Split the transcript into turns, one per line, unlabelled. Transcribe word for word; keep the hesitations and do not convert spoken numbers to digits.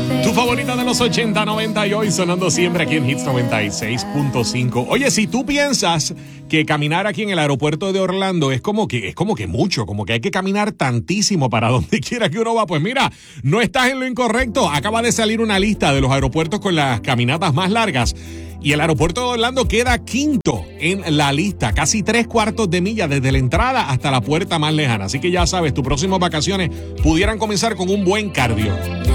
Tu favorita de los ochenta, noventa y hoy sonando siempre aquí en Hits noventa y seis punto cinco. Oye, si tú piensas que caminar aquí en el aeropuerto de Orlando es como que es como que mucho, como que hay que caminar tantísimo para donde quiera que uno va, pues mira, no estás en lo incorrecto. Acaba de salir una lista de los aeropuertos con las caminatas más largas. Y el aeropuerto de Orlando queda quinto en la lista, casi tres cuartos de milla desde la entrada hasta la puerta más lejana. Así que ya sabes, tus próximas vacaciones pudieran comenzar con un buen cardio.